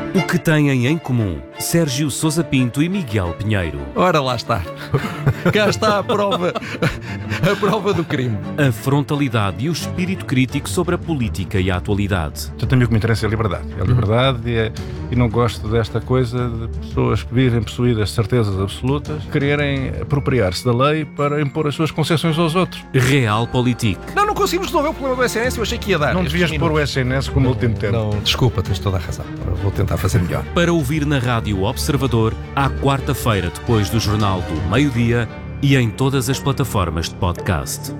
O que têm em comum Sérgio Sousa Pinto e Miguel Pinheiro? Ora, lá está. Cá está a prova do crime. A frontalidade e o espírito crítico sobre a política e a atualidade. Eu tenho o que me interessa é a liberdade. É a liberdade e não gosto desta coisa de pessoas que vivem possuídas de certezas absolutas, quererem apropriar-se da lei para impor as suas concessões aos outros. Realpolitik. Não conseguimos resolver o problema do SNS, eu achei que ia dar. Não devias pôr o SNS como último tempo. Não, desculpa, tens toda a razão. Eu vou tentar fazer melhor. Para ouvir na Rádio Observador, à quarta-feira depois do Jornal do Meio-Dia e em todas as plataformas de podcast.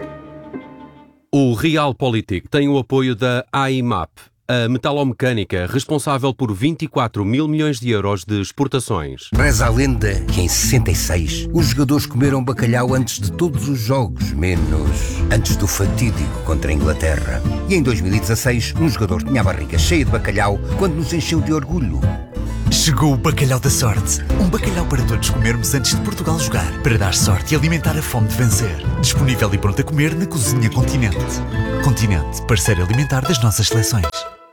O Realpolitik tem o apoio da AIMAP, a metalomecânica responsável por 24 mil milhões de euros de exportações. Reza a lenda que em 66 os jogadores comeram bacalhau antes de todos os jogos, menos antes do fatídico contra a Inglaterra. E em 2016 um jogador tinha a barriga cheia de bacalhau quando nos encheu de orgulho. Chegou o Bacalhau da Sorte. Um bacalhau para todos comermos antes de Portugal jogar, para dar sorte e alimentar a fome de vencer. Disponível e pronto a comer na Cozinha Continente. Continente, parceiro alimentar das nossas seleções.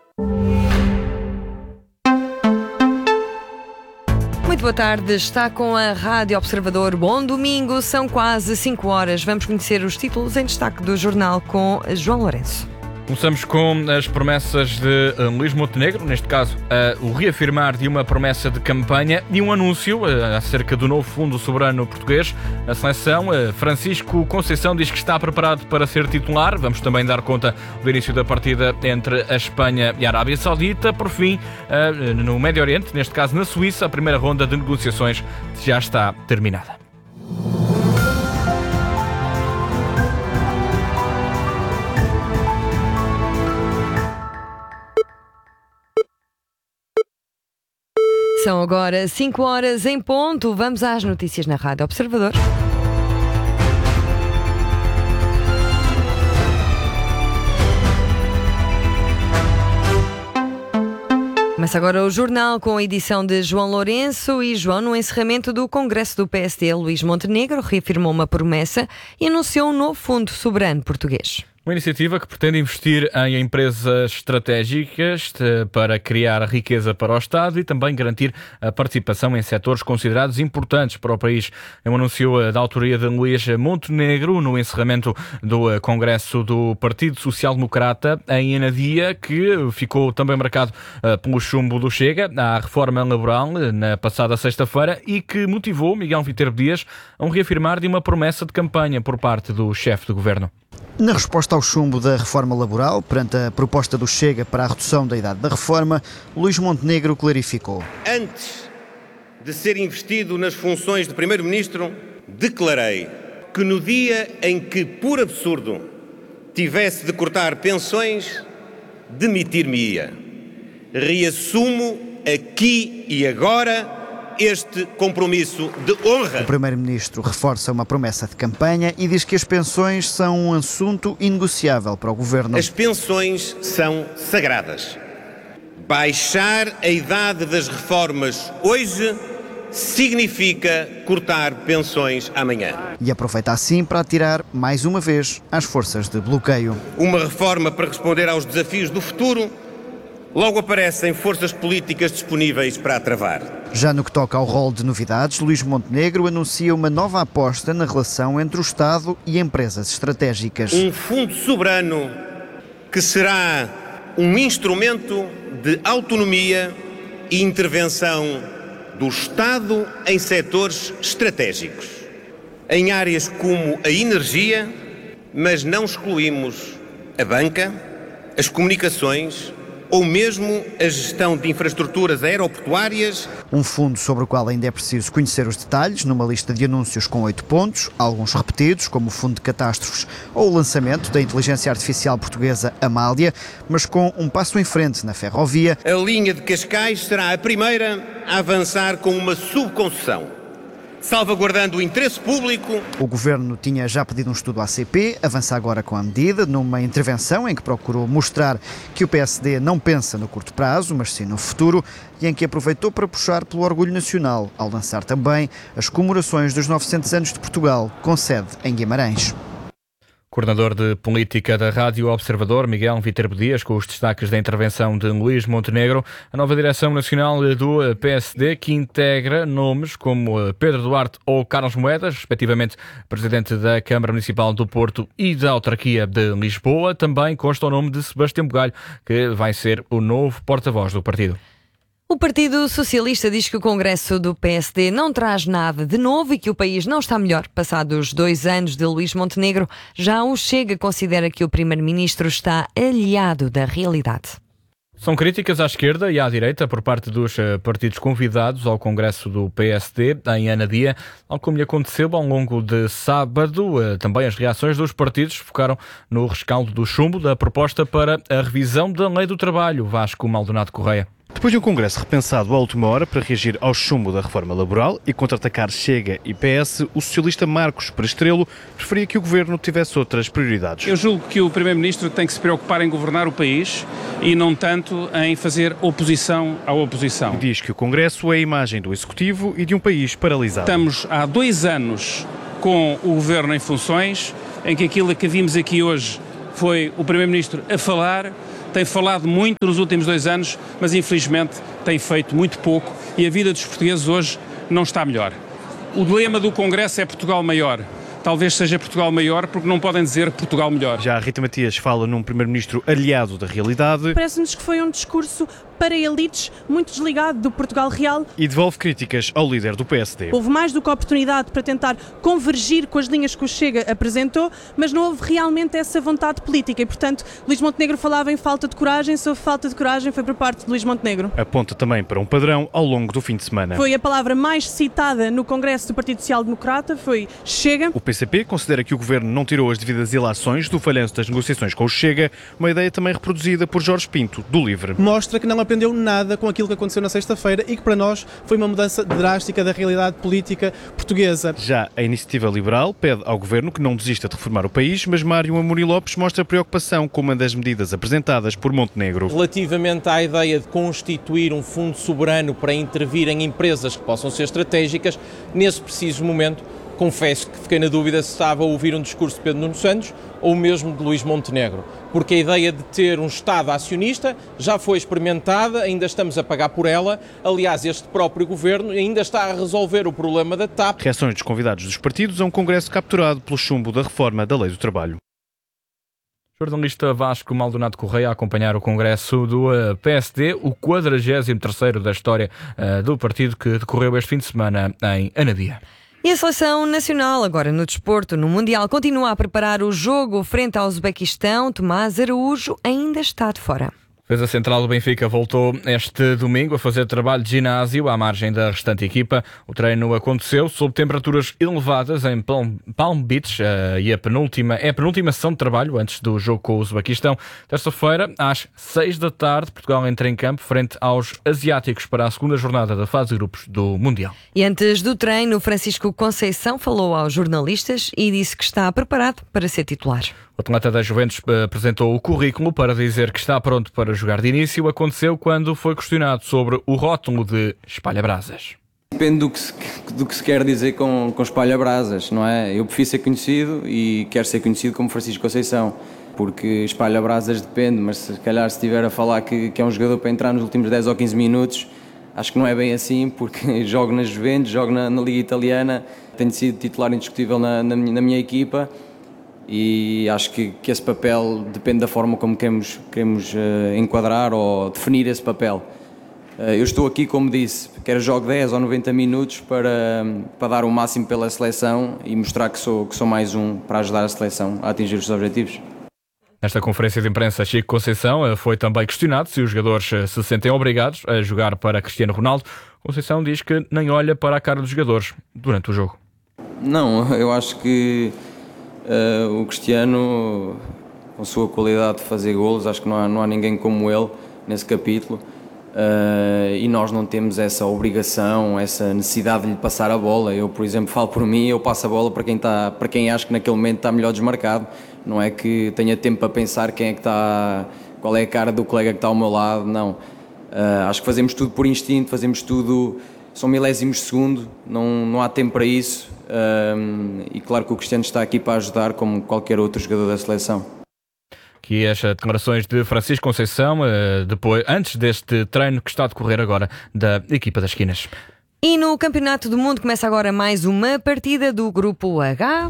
Muito boa tarde, está com a Rádio Observador. Bom domingo, são quase 5 horas. Vamos conhecer os títulos em destaque do jornal com João Lourenço. Começamos com as promessas de Luís Montenegro, neste caso o reafirmar de uma promessa de campanha e um anúncio acerca do novo Fundo Soberano Português. A seleção, Francisco Conceição diz que está preparado para ser titular. Vamos também dar conta do início da partida entre a Espanha e a Arábia Saudita. Por fim, no Médio Oriente, neste caso na Suíça, a primeira ronda de negociações já está terminada. São agora 5 horas em ponto. Vamos às notícias na Rádio Observador. Começa agora o jornal com a edição de João Lourenço. E João, no encerramento do Congresso do PSD, Luís Montenegro reafirmou uma promessa e anunciou um novo Fundo Soberano Português. Uma iniciativa que pretende investir em empresas estratégicas para criar riqueza para o Estado e também garantir a participação em setores considerados importantes para o país. É um anúncio da autoria de Luís Montenegro no encerramento do Congresso do Partido Social Democrata em Anadia, que ficou também marcado pelo chumbo do Chega à reforma laboral na passada sexta-feira e que motivou Miguel Viterbo Dias a um reafirmar de uma promessa de campanha por parte do chefe de governo. Na resposta ao chumbo da reforma laboral, perante a proposta do Chega para a redução da idade da reforma, Luís Montenegro clarificou. Antes de ser investido nas funções de Primeiro-Ministro, declarei que no dia em que, por absurdo, tivesse de cortar pensões, demitir-me-ia. Reassumo aqui e agora este compromisso de honra. O Primeiro-Ministro reforça uma promessa de campanha e diz que as pensões são um assunto inegociável para o Governo. As pensões são sagradas. Baixar a idade das reformas hoje significa cortar pensões amanhã. E aproveita assim para atirar, mais uma vez, às forças de bloqueio. Uma reforma para responder aos desafios do futuro. Logo aparecem forças políticas disponíveis para a travar. Já no que toca ao rol de novidades, Luís Montenegro anuncia uma nova aposta na relação entre o Estado e empresas estratégicas. Um fundo soberano que será um instrumento de autonomia e intervenção do Estado em setores estratégicos, em áreas como a energia, mas não excluímos a banca, as comunicações ou mesmo a gestão de infraestruturas aeroportuárias. Um fundo sobre o qual ainda é preciso conhecer os detalhes, numa lista de anúncios com 8 pontos, alguns repetidos, como o Fundo de Catástrofes ou o lançamento da inteligência artificial portuguesa Amália, mas com um passo em frente na ferrovia. A linha de Cascais será a primeira a avançar com uma subconcessão, salvaguardando o interesse público. O Governo tinha já pedido um estudo à ACP, avança agora com a medida, numa intervenção em que procurou mostrar que o PSD não pensa no curto prazo, mas sim no futuro, e em que aproveitou para puxar pelo orgulho nacional, ao lançar também as comemorações dos 900 anos de Portugal, com sede em Guimarães. Coordenador de Política da Rádio Observador, Miguel Viterbo Dias, com os destaques da intervenção de Luís Montenegro. A nova direção nacional do PSD, que integra nomes como Pedro Duarte ou Carlos Moedas, respectivamente presidente da Câmara Municipal do Porto e da Autarquia de Lisboa, também consta o nome de Sebastião Bugalho, que vai ser o novo porta-voz do partido. O Partido Socialista diz que o Congresso do PSD não traz nada de novo e que o país não está melhor. Passados 2 anos de Luís Montenegro, já o Chega considera que o Primeiro-Ministro está aliado da realidade. São críticas à esquerda e à direita por parte dos partidos convidados ao Congresso do PSD em Anadia, tal como lhe aconteceu ao longo de sábado. Também as reações dos partidos focaram no rescaldo do chumbo da proposta para a revisão da Lei do Trabalho. Vasco Maldonado Correia. Depois de um congresso repensado à última hora para reagir ao chumbo da reforma laboral e contra-atacar Chega e PS, o socialista Marcos Prestrelo preferia que o governo tivesse outras prioridades. Eu julgo que o Primeiro-Ministro tem que se preocupar em governar o país e não tanto em fazer oposição à oposição. Diz que o congresso é a imagem do Executivo e de um país paralisado. Estamos há 2 anos com o governo em funções, em que aquilo que vimos aqui hoje foi o Primeiro-Ministro a falar. Tem falado muito nos últimos 2 anos, mas infelizmente tem feito muito pouco e a vida dos portugueses hoje não está melhor. O dilema do Congresso é Portugal maior. Talvez seja Portugal maior porque não podem dizer Portugal melhor. Já a Rita Matias fala num Primeiro-Ministro aliado da realidade. Parece-nos que foi um discurso para elites, muito desligado do Portugal real. E devolve críticas ao líder do PSD. Houve mais do que oportunidade para tentar convergir com as linhas que o Chega apresentou, mas não houve realmente essa vontade política e, portanto, Luís Montenegro falava em falta de coragem. Se houve falta de coragem foi por parte de Luís Montenegro. Aponta também para um padrão ao longo do fim de semana. Foi a palavra mais citada no Congresso do Partido Social Democrata, foi Chega. O PCP considera que o governo não tirou as devidas ilações do falhanço das negociações com o Chega, uma ideia também reproduzida por Jorge Pinto, do LIVRE. Mostra que não aprendeu nada com aquilo que aconteceu na sexta-feira e que para nós foi uma mudança drástica da realidade política portuguesa. Já a Iniciativa Liberal pede ao governo que não desista de reformar o país, mas Mário Amorim Lopes mostra preocupação com uma das medidas apresentadas por Montenegro. Relativamente à ideia de constituir um fundo soberano para intervir em empresas que possam ser estratégicas, nesse preciso momento, confesso que fiquei na dúvida se estava a ouvir um discurso de Pedro Nuno Santos ou mesmo de Luís Montenegro, porque a ideia de ter um Estado acionista já foi experimentada, ainda estamos a pagar por ela. Aliás, este próprio governo ainda está a resolver o problema da TAP. Reações dos convidados dos partidos a um congresso capturado pelo chumbo da reforma da Lei do Trabalho. Jornalista Vasco Maldonado Correia a acompanhar o congresso do PSD, o 43º da história do partido, que decorreu este fim de semana em Anadia. E a Seleção Nacional, agora no desporto, no Mundial, continua a preparar o jogo frente ao Uzbequistão. Tomás Araújo ainda está de fora. A defesa central do Benfica voltou este domingo a fazer trabalho de ginásio à margem da restante equipa. O treino aconteceu sob temperaturas elevadas em Palm Beach e é a penúltima sessão de trabalho antes do jogo com o Uzbequistão. Terça-feira, às 6 da tarde, Portugal entra em campo frente aos asiáticos para a segunda jornada da fase de grupos do Mundial. E antes do treino, Francisco Conceição falou aos jornalistas e disse que está preparado para ser titular. O atleta da Juventus apresentou o currículo para dizer que está pronto para jogar de início. Aconteceu quando foi questionado sobre o rótulo de espalha-brasas. Depende do que se quer dizer com espalha-brasas, não é? Eu prefiro ser conhecido e quero ser conhecido como Francisco Conceição, porque espalha-brasas depende, mas se calhar se estiver a falar que é um jogador para entrar nos últimos 10 ou 15 minutos, acho que não é bem assim, porque jogo na Juventus, jogo na Liga Italiana, tenho sido titular indiscutível na minha equipa. E acho que esse papel depende da forma como queremos enquadrar ou definir esse papel. Eu estou aqui, como disse, quer jogo 10 ou 90 minutos para dar o máximo pela seleção e mostrar que sou mais um para ajudar a seleção a atingir os objetivos. Nesta conferência de imprensa, Chico Conceição foi também questionado se os jogadores se sentem obrigados a jogar para Cristiano Ronaldo. Conceição diz que nem olha para a cara dos jogadores durante o jogo. Não, eu acho que o Cristiano, com a sua qualidade de fazer golos, acho que não há ninguém como ele nesse capítulo, e nós não temos essa obrigação, essa necessidade de lhe passar a bola. Eu, por exemplo, falo por mim, eu passo a bola para quem acho que naquele momento está melhor desmarcado. Não é que tenha tempo para pensar qual é a cara do colega que está ao meu lado, não. Acho que fazemos tudo por instinto, fazemos tudo são milésimos de segundo, não há tempo para isso, e claro que o Cristiano está aqui para ajudar como qualquer outro jogador da seleção. Aqui as declarações de Francisco Conceição, antes deste treino que está a decorrer agora da equipa das esquinas. E no Campeonato do Mundo começa agora mais uma partida do Grupo H.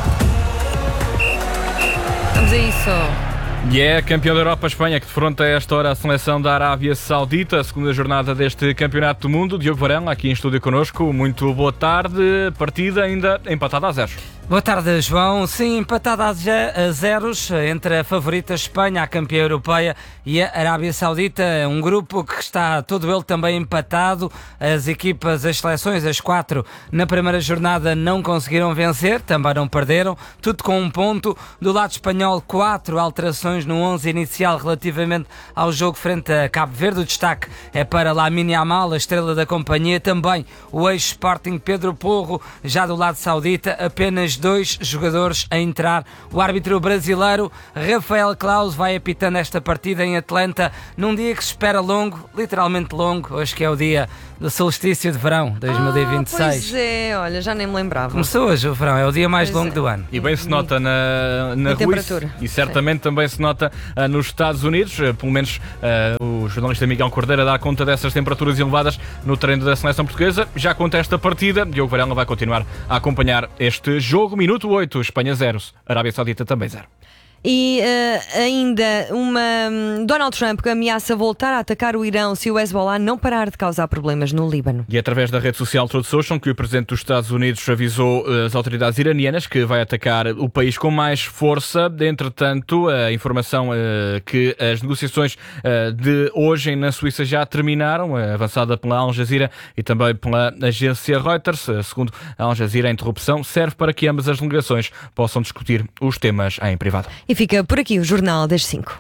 Vamos a isso. E é campeão da Europa, a Espanha, que defronta a esta hora a seleção da Arábia Saudita, a segunda jornada deste Campeonato do Mundo. Diogo Varela, aqui em estúdio connosco, muito boa tarde. Partida ainda empatada a 0. Boa tarde, João. Sim, empatada a 0 entre a favorita Espanha, a campeã europeia, e a Arábia Saudita. Um grupo que está todo ele também empatado. As equipas, as seleções, as 4 na primeira jornada não conseguiram vencer, também não perderam, tudo com um ponto. Do lado espanhol, 4 alterações no 11 inicial relativamente ao jogo frente a Cabo Verde. O destaque é para Lamine Yamal, a estrela da companhia. Também o ex-Sporting Pedro Porro. Já do lado saudita, apenas 2 jogadores a entrar. O árbitro brasileiro Rafael Claus vai apitando esta partida em Atlanta num dia que se espera longo, literalmente longo. Hoje que é o dia do solstício de verão 2026. Pois é, olha, já nem me lembrava. Começou hoje o verão, é o dia mais longo do ano. E bem se nota na rua temperatura. E certamente também se nota nos Estados Unidos, pelo menos o jornalista Miguel Cordeiro a dar conta dessas temperaturas elevadas no treino da seleção portuguesa. Já conta esta partida, Diogo Varela vai continuar a acompanhar este jogo. Minuto 8, Espanha 0, Arábia Saudita também 0. E ainda Donald Trump que ameaça voltar a atacar o Irão se o Hezbollah não parar de causar problemas no Líbano. E através da rede social Truth Social que o Presidente dos Estados Unidos avisou as autoridades iranianas que vai atacar o país com mais força. Entretanto, a informação que as negociações de hoje na Suíça já terminaram, avançada pela Al Jazeera e também pela agência Reuters. Segundo a Al Jazeera, a interrupção serve para que ambas as delegações possam discutir os temas em privado. E fica por aqui o Jornal das 5.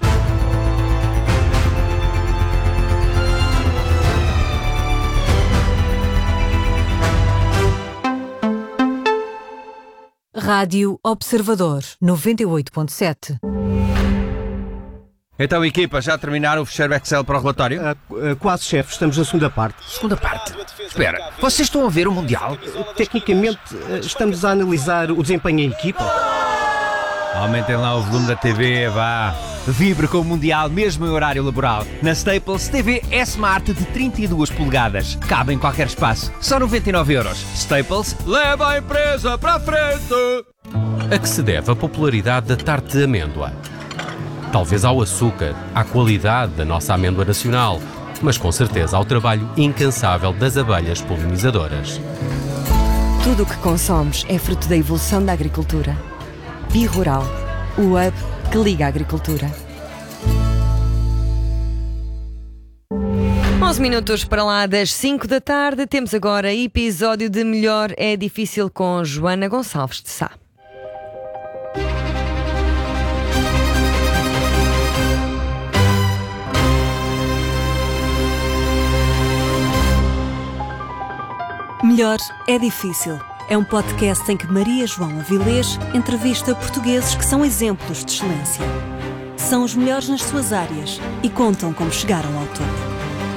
Rádio Observador 98.7. Então, equipa, já terminaram o fecheiro Excel para o relatório? Quase, chefe. Estamos na segunda parte. Segunda parte? Espera, vocês estão a ver o Mundial? Tecnicamente, estamos a analisar o desempenho em equipa. Aumentem lá o volume da TV, vá. Vibre com o Mundial mesmo em horário laboral. Na Staples, TV S-Smart de 32 polegadas. Cabe em qualquer espaço. Só 99€. Staples, leva a empresa para a frente! A que se deve a popularidade da tarte de amêndoa? Talvez ao açúcar, à qualidade da nossa amêndoa nacional, mas com certeza ao trabalho incansável das abelhas polinizadoras. Tudo o que consomos é fruto da evolução da agricultura. Bi-Rural, o hub que liga a agricultura. 11 minutos para lá das 5 da tarde. Temos agora episódio de Melhor é Difícil com Joana Gonçalves de Sá. Melhor é Difícil. É um podcast em que Maria João Avilés entrevista portugueses que são exemplos de excelência. São os melhores nas suas áreas e contam como chegaram ao topo.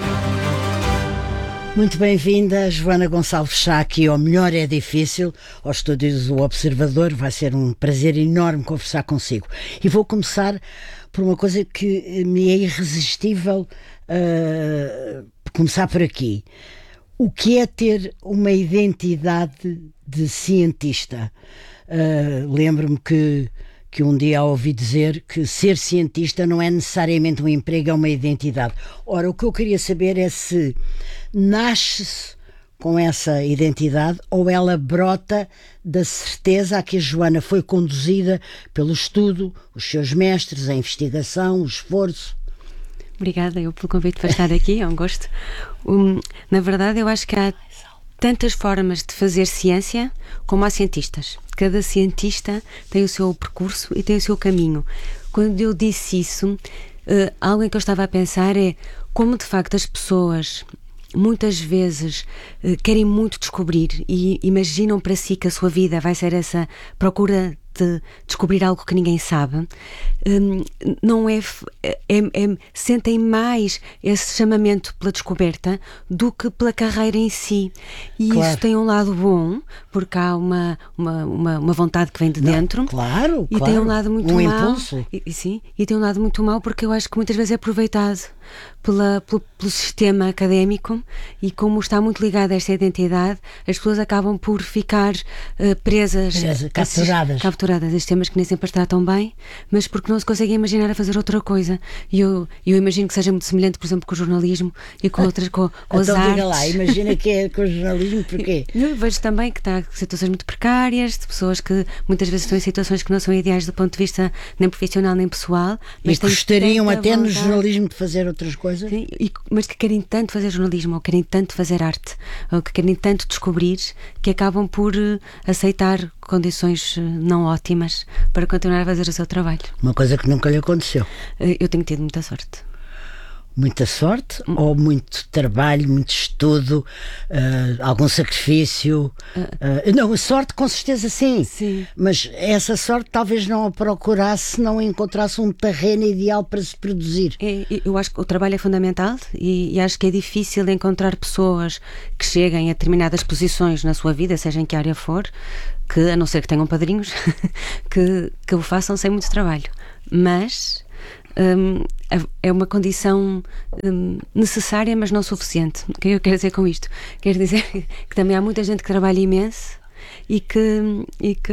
Muito bem-vinda, Joana Gonçalves Sá, aqui ao Melhor é Difícil, aos estúdios do Observador. Vai ser um prazer enorme conversar consigo. E vou começar por uma coisa que me é irresistível começar por aqui. O que é ter uma identidade de cientista? Lembro-me que um dia ouvi dizer que ser cientista não é necessariamente um emprego, é uma identidade. Ora, o que eu queria saber é se nasce-se com essa identidade ou ela brota da certeza a que a Joana foi conduzida pelo estudo, os seus mestres, a investigação, o esforço. Obrigada eu pelo convite para estar aqui, é um gosto. Na verdade, eu acho que há tantas formas de fazer ciência como há cientistas. Cada cientista tem o seu percurso e tem o seu caminho. Quando eu disse isso, algo em que eu estava a pensar é como de facto as pessoas muitas vezes querem muito descobrir e imaginam para si que a sua vida vai ser essa procura de descobrir algo que ninguém sabe, não sentem mais esse chamamento pela descoberta do que pela carreira em si. E isso tem um lado bom, porque há uma vontade que vem de dentro. E tem um lado muito mau. Impulso. E tem um lado muito mau, porque eu acho que muitas vezes é aproveitado pelo sistema académico, e como está muito ligado a esta identidade, as pessoas acabam por ficar presas, capturadas a sistemas que nem sempre as tratam bem, mas porque não se conseguem imaginar a fazer outra coisa. E eu imagino que seja muito semelhante, por exemplo, com o jornalismo e com outras, com as então artes. Diga lá, imagina que é com o jornalismo, porquê? Eu vejo também que está situações muito precárias, de pessoas que muitas vezes estão em situações que não são ideais do ponto de vista nem profissional nem pessoal. Mas gostariam até no jornalismo de fazer outras coisas? Sim, mas que querem tanto fazer jornalismo, ou querem tanto fazer arte, ou que querem tanto descobrir, que acabam por aceitar condições não ótimas para continuar a fazer o seu trabalho. Uma coisa que nunca lhe aconteceu. Eu tenho tido muita sorte. Muita sorte ou muito trabalho, muito estudo, algum sacrifício? Não, a sorte com certeza sim, mas essa sorte talvez não a procurasse se não encontrasse um terreno ideal para se produzir. Eu acho que o trabalho é fundamental e acho que é difícil encontrar pessoas que cheguem a determinadas posições na sua vida, seja em que área for, que, a não ser que tenham padrinhos, que o façam sem muito trabalho. Mas é uma condição necessária, mas não suficiente. O que eu quero dizer com isto? Quero dizer que também há muita gente que trabalha imenso e que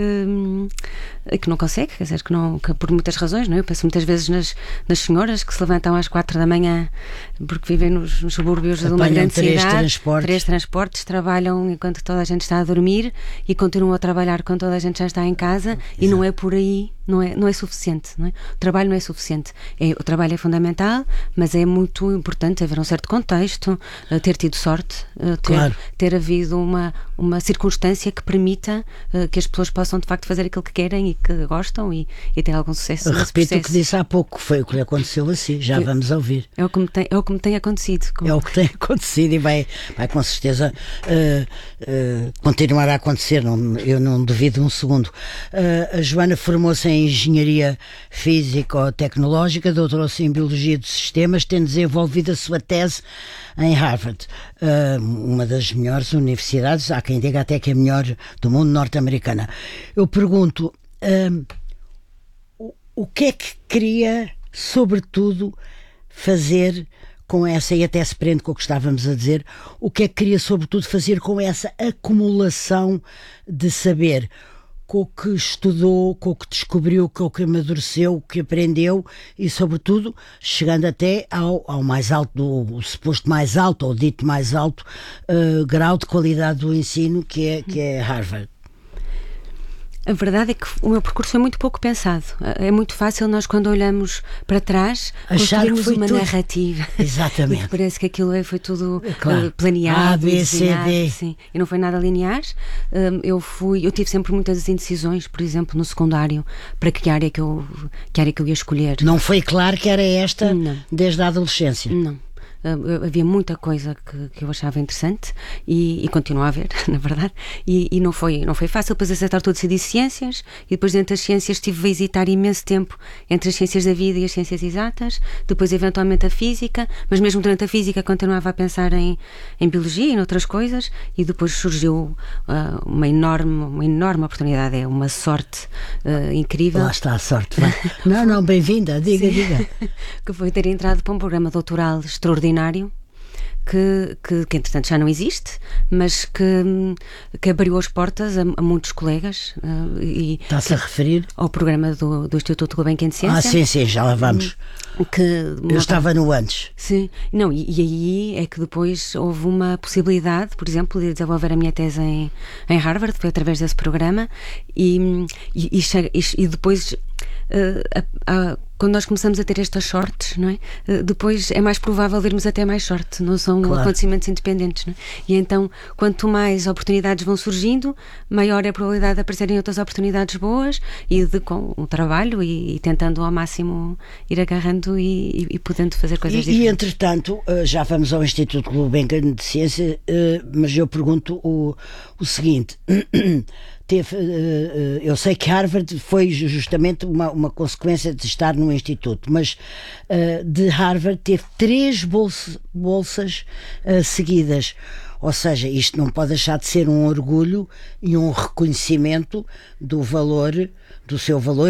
não consegue, quer dizer, que por muitas razões, não é? Eu penso muitas vezes nas senhoras que se levantam às 4 da manhã porque vivem nos subúrbios de uma grande cidade, 3 transportes, trabalham enquanto toda a gente está a dormir e continuam a trabalhar quando toda a gente já está em casa. E não é por aí, não é suficiente, não é? O trabalho não é suficiente. O trabalho é fundamental, mas é muito importante haver um certo contexto, ter tido sorte, ter havido uma circunstância que permita que as pessoas possam de facto fazer aquilo que querem e que gostam e ter algum sucesso. Repito o que disse há pouco, foi o que lhe aconteceu assim, já vamos ouvir. É o que me tem acontecido. É o que tem acontecido e vai com certeza continuar a acontecer, eu não duvido um segundo. A Joana formou-se em Engenharia Físico-Tecnológica, doutorou-se em Biologia dos Sistemas, tendo desenvolvido a sua tese em Harvard, uma das melhores universidades, há quem diga até que é a melhor do mundo, norte-americana. Eu pergunto, o que é que queria, sobretudo, fazer com essa, e até se prende com o que estávamos a dizer, o que é que queria, sobretudo, fazer com essa acumulação de saber, com o que estudou, com o que descobriu, com o que amadureceu, o que aprendeu e, sobretudo, chegando até ao mais alto, o suposto mais alto, ou dito mais alto grau de qualidade do ensino, que é Harvard. A verdade é que o meu percurso foi muito pouco pensado. É muito fácil nós, quando olhamos para trás, construirmos uma narrativa. Exatamente. E parece que aquilo foi tudo planeado, A, B, C, D. Sim. E não foi nada linear. Eu tive sempre muitas indecisões, por exemplo, no secundário, para que área que eu ia escolher. Não foi claro que era esta desde a adolescência? Não. Havia muita coisa que eu achava interessante e continuo a ver, na verdade, e não foi fácil. Depois aceitar tudo, decidi ciências, e depois dentro das ciências estive a hesitar imenso tempo entre as ciências da vida e as ciências exatas, depois eventualmente a física, mas mesmo durante a física continuava a pensar em biologia e em outras coisas, e depois surgiu uma enorme oportunidade, é uma sorte incrível. Lá está a sorte, vai. Não, bem-vinda, diga. Que foi ter entrado para um programa doutoral extraordinário, que entretanto já não existe, mas que abriu as portas a muitos colegas. Está-se a referir? Ao programa do Instituto Gulbenkian de Ciência. Sim, já lá vamos. Eu estava no antes. Sim, não, e aí é que depois houve uma possibilidade, por exemplo, de desenvolver a minha tese em Harvard, foi através desse programa, e depois quando nós começamos a ter estas sortes, não é? Depois é mais provável vermos até mais sorte, não são acontecimentos independentes, não é? E então, quanto mais oportunidades vão surgindo, maior é a probabilidade de aparecerem outras oportunidades boas, e com o trabalho e tentando ao máximo ir agarrando e podendo fazer coisas diferentes. E entretanto, já vamos ao Instituto Gulbenkian de Ciência, mas eu pergunto o seguinte: eu sei que Harvard foi justamente uma consequência de estar no instituto, mas de Harvard teve 3 bolsas seguidas. Ou seja, isto não pode deixar de ser um orgulho e um reconhecimento do seu valor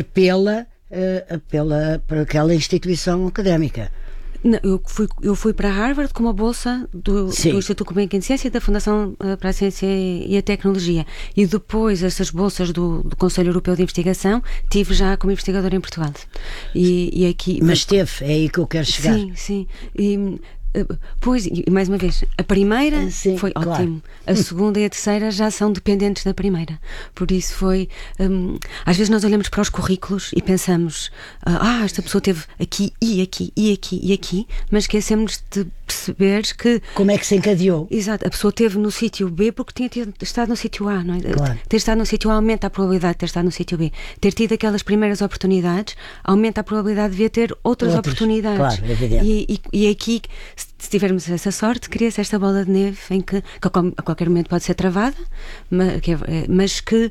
por aquela instituição académica. Não, eu fui para Harvard com uma bolsa do Instituto Gulbenkian de Ciência e da Fundação para a Ciência e a Tecnologia. E depois essas bolsas do Conselho Europeu de Investigação tive já como investigadora em Portugal. E aqui, mas teve, é aí que eu quero chegar. Sim. Pois, e mais uma vez, a primeira foi ótimo. A segunda e a terceira já são dependentes da primeira. Por isso foi... às vezes nós olhamos para os currículos e pensamos esta pessoa teve aqui e aqui e aqui e aqui, mas esquecemos de perceber que... Como é que se encadeou? Exato, a pessoa esteve no sítio B porque tinha estado no sítio A, não é? Claro. Ter estado no sítio A aumenta a probabilidade de ter estado no sítio B. Ter tido aquelas primeiras oportunidades aumenta a probabilidade de vir ter outras oportunidades. Claro, é evidente. E aqui... Se tivermos essa sorte, cria-se esta bola de neve em que a qualquer momento pode ser travada, mas que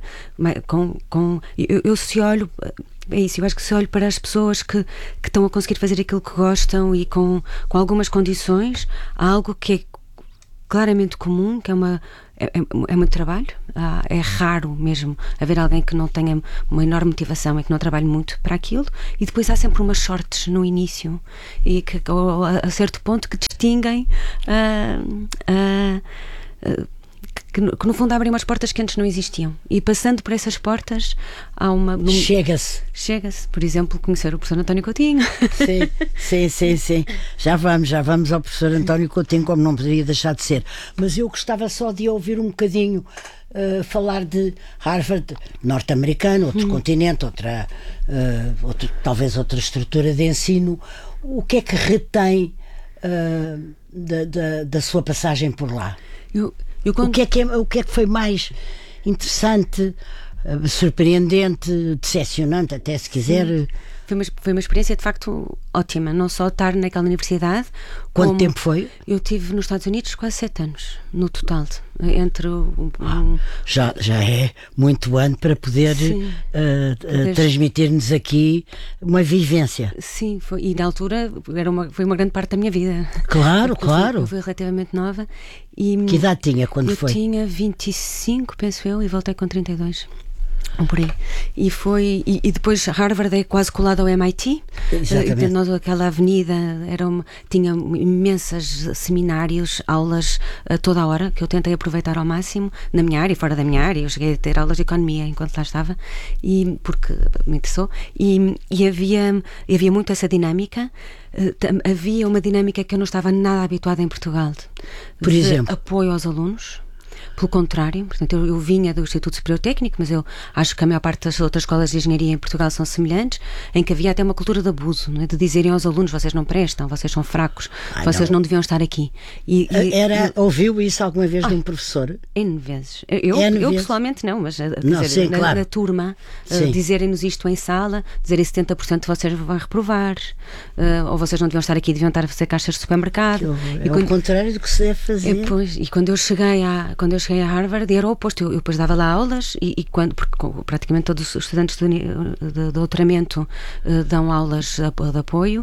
eu se olho, é isso, eu acho que se olho para as pessoas que estão a conseguir fazer aquilo que gostam e com algumas condições, há algo que é claramente comum, que é muito trabalho. É raro mesmo haver alguém que não tenha uma enorme motivação e que não trabalhe muito para aquilo, e depois há sempre umas sortes no início e que a certo ponto que distinguem que no fundo abrem umas portas que antes não existiam, e passando por essas portas há chega-se, por exemplo, conhecer o professor António Coutinho. Sim. Já vamos ao professor António Coutinho, como não poderia deixar de ser. Mas eu gostava só de ouvir um bocadinho falar de Harvard, norte-americano, outro continente, talvez outra estrutura de ensino. O que é que retém da sua passagem por lá? O que é que foi mais interessante, surpreendente, decepcionante, até se quiser? Foi uma experiência de facto ótima, não só estar naquela universidade. Quanto tempo foi? Eu estive nos Estados Unidos quase 7 anos, no total. Já é muito ano para poder transmitir-nos aqui uma vivência. Sim, e na altura foi uma grande parte da minha vida. Claro. Eu fui relativamente nova. Que idade tinha quando foi? Eu tinha 25, penso eu, e voltei com 32. Por aí. E depois Harvard é quase colado ao MIT. Exatamente. Aquela avenida tinha imensos seminários, aulas a toda a hora, que eu tentei aproveitar ao máximo, na minha área e fora da minha área. Eu cheguei a ter aulas de economia enquanto lá estava, porque me interessou, e havia muito essa dinâmica. Havia uma dinâmica que eu não estava nada habituada em Portugal. Por exemplo? Apoio aos alunos. Pelo contrário, portanto, eu vinha do Instituto Superior Técnico, mas eu acho que a maior parte das outras escolas de engenharia em Portugal são semelhantes, em que havia até uma cultura de abuso, não é? De dizerem aos alunos: vocês não prestam, vocês são fracos, vocês não deviam estar aqui. Ouviu isso alguma vez de um professor? N vezes. Eu pessoalmente não, mas na turma, dizerem-nos isto em sala, dizerem 70% de vocês vão reprovar, ou vocês não deviam estar aqui, deviam estar a fazer caixas de supermercado. O contrário do que se deve fazer. E quando eu cheguei a Harvard era o oposto. Eu depois dava lá aulas porque praticamente todos os estudantes de doutoramento dão aulas de apoio,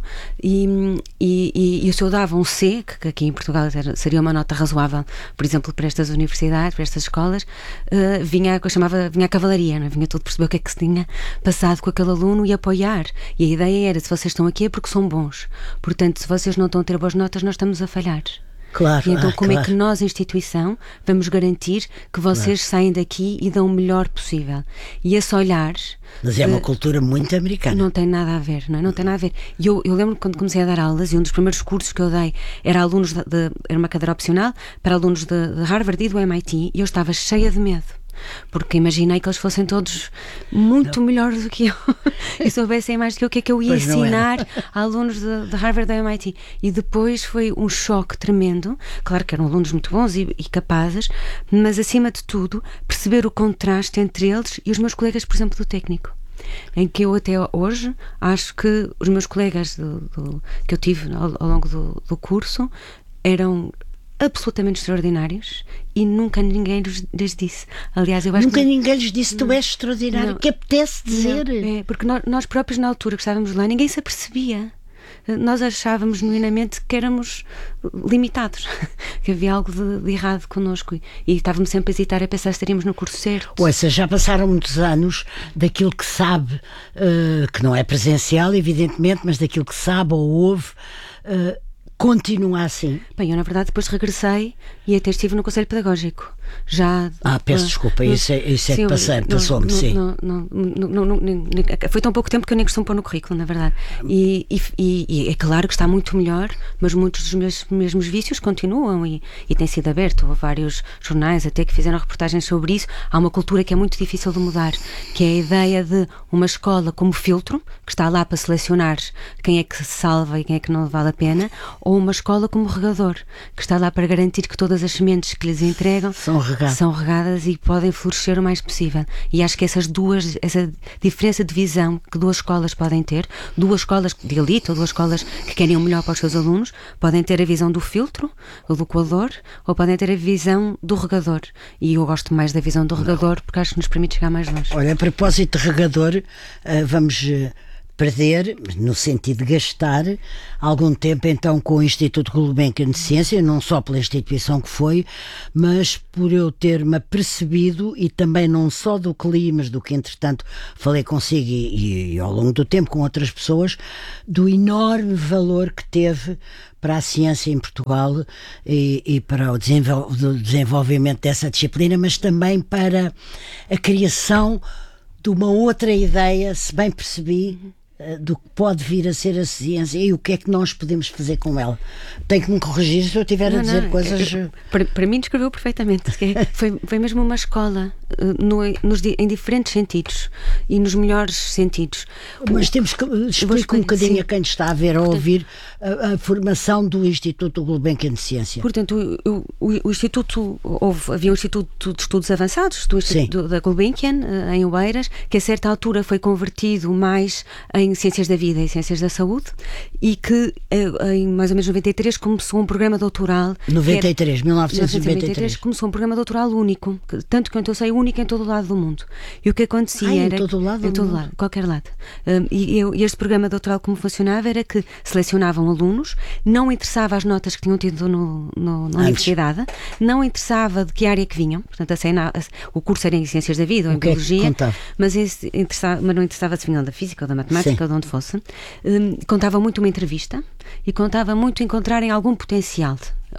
e se eu dava um C, que aqui em Portugal seria uma nota razoável, por exemplo, para estas universidades, para estas escolas, vinha a cavalaria, não é? Vinha tudo perceber o que é que se tinha passado com aquele aluno e apoiar. E a ideia era: se vocês estão aqui é porque são bons, portanto, se vocês não estão a ter boas notas, nós estamos a falhar. Claro, e então como é que nós, instituição, vamos garantir que vocês saem daqui e dão o melhor possível? E esse olhar... Mas é uma cultura muito americana. Não tem nada a ver, não é? Não tem nada a ver. E eu lembro quando comecei a dar aulas, e um dos primeiros cursos que eu dei era era uma cadeira opcional para alunos de Harvard e do MIT, e eu estava cheia de medo. Porque imaginei que eles fossem todos muito melhores do que eu e soubessem mais do que eu, o que é que eu ia ensinar a alunos de Harvard e MIT. E depois foi um choque tremendo. Claro que eram alunos muito bons e capazes, mas acima de tudo perceber o contraste entre eles e os meus colegas, por exemplo, do técnico, em que eu até hoje acho que os meus colegas que eu tive ao longo do curso eram absolutamente extraordinários e nunca ninguém lhes disse. Aliás, eu acho nunca que ninguém lhes disse tu és extraordinário, que apetece dizer. Não, porque nós próprios na altura que estávamos lá, ninguém se apercebia. Nós achávamos genuinamente que éramos limitados, que havia algo de errado connosco e estávamos sempre a hesitar a pensar se estaríamos no curso certo. Ouça, já passaram muitos anos daquilo que sabe, que não é presencial, evidentemente, mas daquilo que sabe ou ouve, continua assim? Bem, eu na verdade depois regressei e até estive no Conselho Pedagógico. Peço desculpa, isso é que passou-me, sim. Foi tão pouco tempo que eu nem costumo pôr no currículo, na verdade. E é claro que está muito melhor, mas muitos dos mesmos vícios continuam e tem sido aberto. Há vários jornais até que fizeram reportagens sobre isso. Há uma cultura que é muito difícil de mudar, que é a ideia de uma escola como filtro, que está lá para selecionar quem é que se salva e quem é que não vale a pena, ou uma escola como regador, que está lá para garantir que todas as sementes que lhes entregam são regadas e podem florescer o mais possível. E acho que essa diferença de visão que duas escolas podem ter, duas escolas de elite ou duas escolas que querem o melhor para os seus alunos, podem ter a visão do filtro, ou do coador, ou podem ter a visão do regador. E eu gosto mais da visão do regador porque acho que nos permite chegar mais longe. Olha, a propósito de regador, vamos perder, no sentido de gastar, algum tempo então com o Instituto Gulbenkian de Ciência, não só pela instituição que foi, mas por eu ter-me apercebido, e também não só do que li, mas do que entretanto falei consigo e ao longo do tempo com outras pessoas, do enorme valor que teve para a ciência em Portugal e para o desenvolvimento dessa disciplina, mas também para a criação de uma outra ideia, se bem percebi, do que pode vir a ser a ciência e o que é que nós podemos fazer com ela. Tenho que me corrigir se eu estiver a dizer coisas... Para mim descreveu perfeitamente. Foi mesmo uma escola em diferentes sentidos e nos melhores sentidos. Mas temos que explicar um bocadinho a quem está a ver ou a ouvir a formação do Instituto Gulbenkian de Ciência. Portanto, o Instituto, havia um Instituto de Estudos Avançados do Instituto da Gulbenkian, em Oeiras, que a certa altura foi convertido mais em Ciências da Vida e Ciências da Saúde, e que em mais ou menos 93 começou um programa doutoral. 1993 começou um programa doutoral único, tanto quanto eu sei, único em todo o lado do mundo. E o que acontecia era... Em todo o lado? Em todo o lado, qualquer lado. E este programa doutoral, como funcionava, era que selecionavam alunos, não interessava as notas que tinham tido na universidade, não interessava de que área que vinham, portanto o curso era em Ciências da Vida ou em Biologia, mas não interessava se vinham da Física ou da Matemática, ou de onde fosse. Contava muito uma entrevista e contava muito encontrarem algum potencial.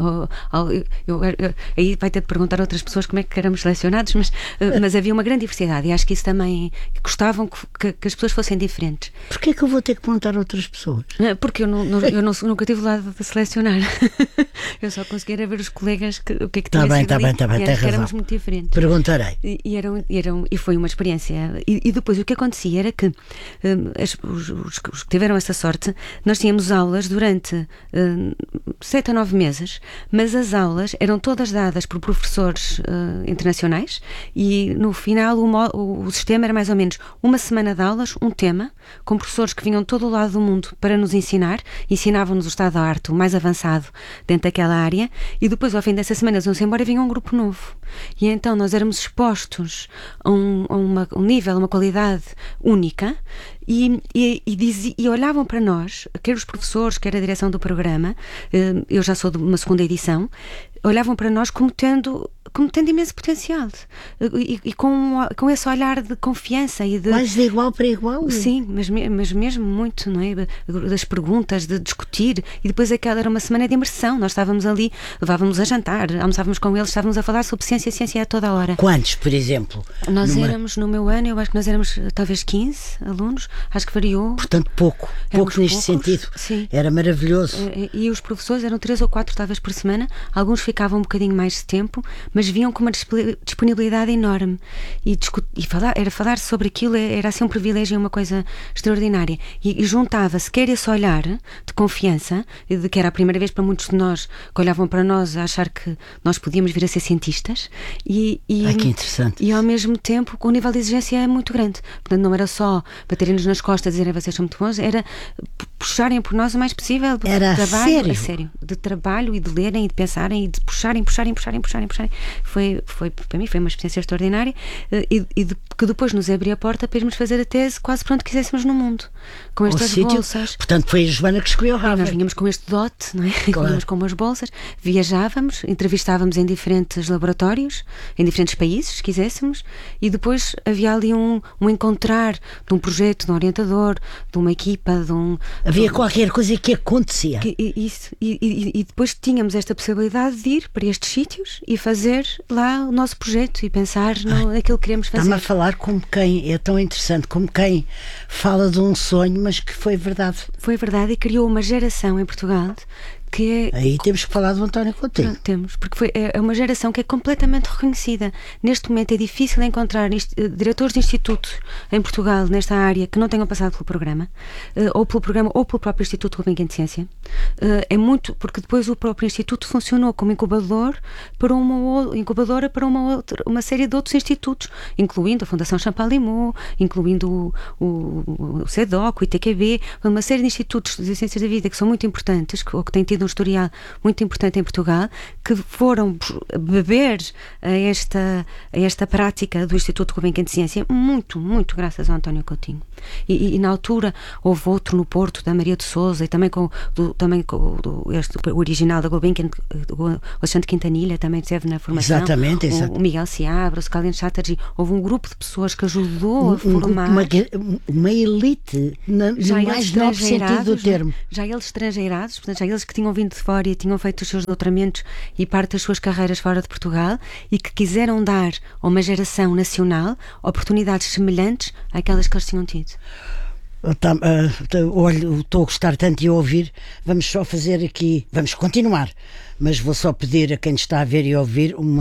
Aí vai ter de perguntar a outras pessoas como é que éramos selecionados, mas havia uma grande diversidade e acho que isso também gostavam que as pessoas fossem diferentes. Porquê é que eu vou ter que perguntar a outras pessoas? Porque eu nunca tive o lado de selecionar. Eu só conseguia ver os colegas o que é que tinha sido ali. Está bem, tem razão. Éramos muito diferentes. Perguntarei. E foi uma experiência. E depois o que acontecia era que os que tiveram essa sorte, nós tínhamos aulas durante 7 a 9 meses, mas as aulas eram todas dadas por professores internacionais e no final o sistema era mais ou menos uma semana de aulas, um tema, com professores que vinham de todo o lado do mundo para nos ensinar, ensinavam-nos o estado da arte, o mais avançado dentro daquela área, e depois ao fim dessa semana eles iam-se embora e vinha um grupo novo. E então nós éramos expostos a um nível, a uma qualidade única, e olhavam para nós, quer os professores, quer a direção do programa, eu já sou de uma segunda edição, olhavam para nós como tendo imenso potencial e com esse olhar de confiança e de... Mais de igual para igual? Sim, mas mesmo muito, não é? Das perguntas, de discutir, e depois aquela era uma semana de imersão, nós estávamos ali, levávamos a jantar, almoçávamos com eles, estávamos a falar sobre ciência a toda a hora. Quantos, por exemplo? Nós éramos, no meu ano, eu acho que nós éramos talvez 15 alunos, acho que variou. Portanto, pouco neste sentido. Sim. Era maravilhoso. E os professores eram 3 ou 4 talvez por semana, alguns ficavam um bocadinho mais de tempo, mas vinham com uma disponibilidade enorme e falar sobre aquilo era assim um privilégio e uma coisa extraordinária, e juntava-se quer esse olhar de confiança, de que era a primeira vez para muitos de nós que olhavam para nós a achar que nós podíamos vir a ser cientistas, que interessante. E ao mesmo tempo o nível de exigência é muito grande, portanto não era só baterem-nos nas costas e dizerem vocês são muito bons, era puxarem por nós o mais possível. Era trabalho, a sério, de trabalho e de lerem e de pensarem e de puxarem. Foi para mim foi uma experiência extraordinária que depois nos abriu a porta para irmos fazer a tese quase para onde quiséssemos no mundo, com estas bolsas. Portanto, foi a Joana que escolheu Harvard. Nós vinhamos com este dote, não é? Claro. Vinhamos com umas bolsas, viajávamos, entrevistávamos em diferentes laboratórios, em diferentes países, se quiséssemos, e depois havia ali um encontrar de um projeto, de um orientador, de uma equipa, Havia qualquer coisa que acontecia. E depois tínhamos esta possibilidade de ir para estes sítios e fazer lá o nosso projeto e pensar naquilo que queremos fazer. Está-me a falar como quem, é tão interessante, como quem fala de um sonho, mas que foi verdade. Foi verdade e criou uma geração em Portugal que é... Aí temos que falar do António Coutinho. Não, temos, porque é uma geração que é completamente reconhecida. Neste momento é difícil encontrar diretores de institutos em Portugal, nesta área, que não tenham passado pelo programa, ou pelo próprio Instituto Gulbenkian de Ciência. É muito, porque depois o próprio Instituto funcionou como incubadora para uma série de outros institutos, incluindo a Fundação Champalimau, incluindo o CEDOC, o ITQB, uma série de institutos de ciências da vida que são muito importantes, ou que têm tido um historial muito importante em Portugal, que foram beber a esta prática do Instituto Gulbenkian de Ciência, muito graças ao António Coutinho. E na altura houve outro no Porto, da Maria de Sousa, e também com o original da Gulbenkian, o Alexandre Quintanilha, também esteve na formação. Exatamente. O Miguel Seabra, o Scalin Chatterjee. Houve um grupo de pessoas que ajudou a formar... Uma elite, no mais nobre sentido do termo. Já eles estrangeirados, portanto, já eles que tinham vindo de fora e tinham feito os seus doutoramentos e parte das suas carreiras fora de Portugal e que quiseram dar a uma geração nacional oportunidades semelhantes àquelas que eles tinham tido. Olha, estou a gostar tanto de ouvir. Vamos só fazer aqui, vamos continuar, mas vou só pedir a quem está a ver e ouvir uma